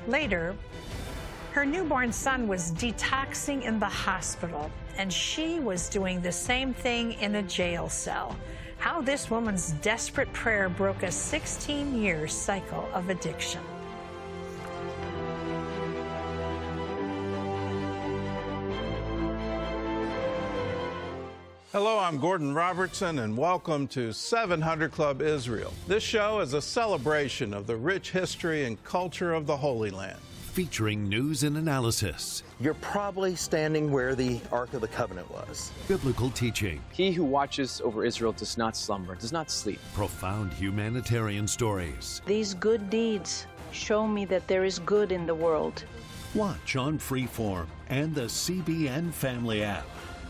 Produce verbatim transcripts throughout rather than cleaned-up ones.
Later, her newborn son was detoxing in the hospital, and she was doing the same thing in a jail cell. How this woman's desperate prayer broke a sixteen-year cycle of addiction. Hello, I'm Gordon Robertson, and welcome to seven hundred Club Israel. This show is a celebration of the rich history and culture of the Holy Land. Featuring news and analysis. You're probably standing where the Ark of the Covenant was. Biblical teaching. He who watches over Israel does not slumber, does not sleep. Profound humanitarian stories. These good deeds show me that there is good in the world. Watch on Freeform and the C B N Family app.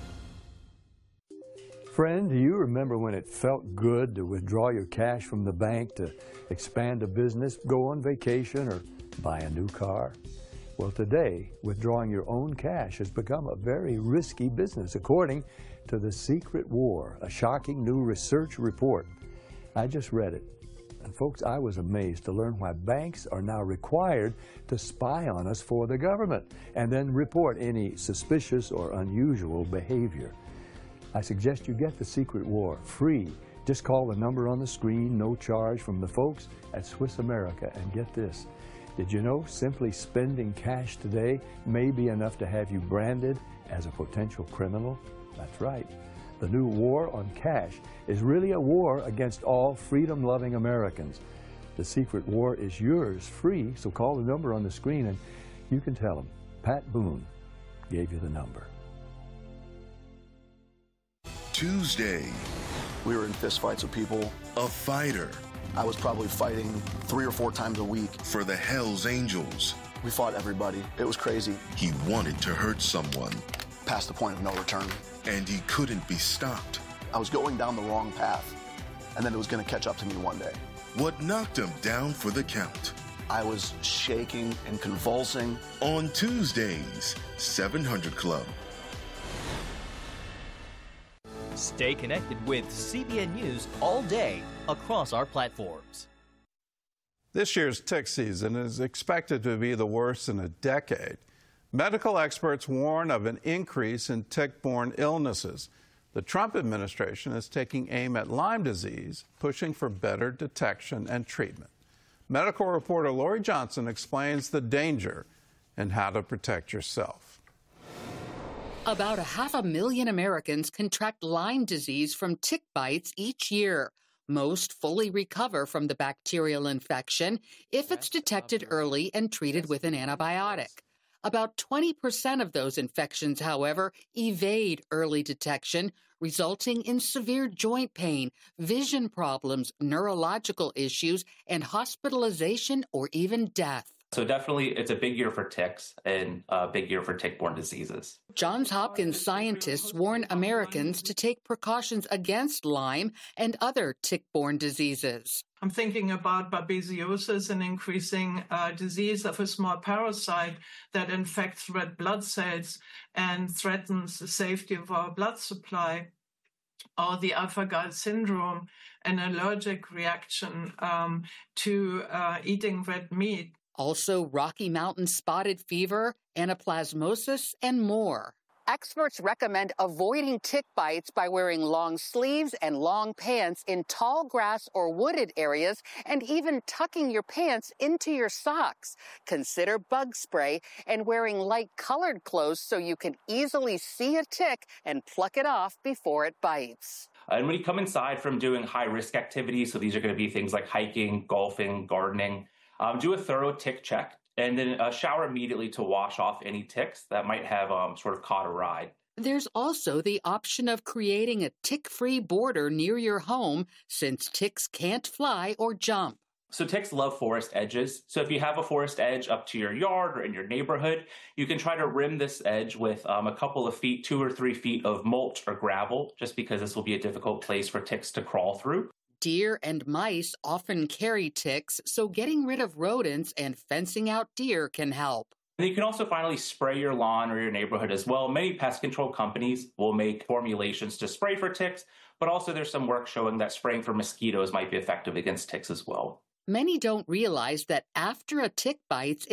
Friend, do you remember when it felt good to withdraw your cash from the bank to expand a business, go on vacation, or buy a new car? Well, today, withdrawing your own cash has become a very risky business, according to The Secret War, a shocking new research report. I just read it. And folks, I was amazed to learn why banks are now required to spy on us for the government and then report any suspicious or unusual behavior. I suggest you get The Secret War free. Just call the number on the screen, no charge, from the folks at Swiss America, and get this. Did you know simply spending cash today may be enough to have you branded as a potential criminal? That's right. The new war on cash is really a war against all freedom-loving Americans. The Secret War is yours free, so call the number on the screen and you can tell them Pat Boone gave you the number. Tuesday. We were in fistfights with people. A fighter. I was probably fighting three or four times a week. For the Hells Angels. We fought everybody. It was crazy. He wanted to hurt someone. Past the point of no return. And he couldn't be stopped. I was going down the wrong path, and then it was going to catch up to me one day. What knocked him down for the count? I was shaking and convulsing. On Tuesdays, seven hundred Club. Stay connected with C B N News all day across our platforms. This year's tick season is expected to be the worst in a decade. Medical experts warn of an increase in tick-borne illnesses. The Trump administration is taking aim at Lyme disease, pushing for better detection and treatment. Medical reporter Lori Johnson explains the danger and how to protect yourself. About a half a million Americans contract Lyme disease from tick bites each year. Most fully recover from the bacterial infection if it's detected early and treated with an antibiotic. About twenty percent of those infections, however, evade early detection, resulting in severe joint pain, vision problems, neurological issues, and hospitalization or even death. So definitely it's a big year for ticks and a big year for tick-borne diseases. Johns Hopkins scientists warn Americans to take precautions against Lyme and other tick-borne diseases. I'm thinking about babesiosis, an increasing uh, disease of a small parasite that infects red blood cells and threatens the safety of our blood supply, or the alpha-gal syndrome, an allergic reaction um, to uh, eating red meat. Also, Rocky Mountain spotted fever, anaplasmosis, and more. Experts recommend avoiding tick bites by wearing long sleeves and long pants in tall grass or wooded areas, and even tucking your pants into your socks. Consider bug spray and wearing light-colored clothes so you can easily see a tick and pluck it off before it bites. And when you come inside from doing high-risk activities, so these are going to be things like hiking, golfing, gardening, Um, do a thorough tick check, and then uh, shower immediately to wash off any ticks that might have um, sort of caught a ride. There's also the option of creating a tick-free border near your home, since ticks can't fly or jump. So ticks love forest edges. So if you have a forest edge up to your yard or in your neighborhood, you can try to rim this edge with um, a couple of feet, two or three feet of mulch or gravel, just because this will be a difficult place for ticks to crawl through. Deer and mice often carry ticks, so getting rid of rodents and fencing out deer can help. And you can also finally spray your lawn or your neighborhood as well. Many pest control companies will make formulations to spray for ticks, but also there's some work showing that spraying for mosquitoes might be effective against ticks as well. Many don't realize that after a tick bites,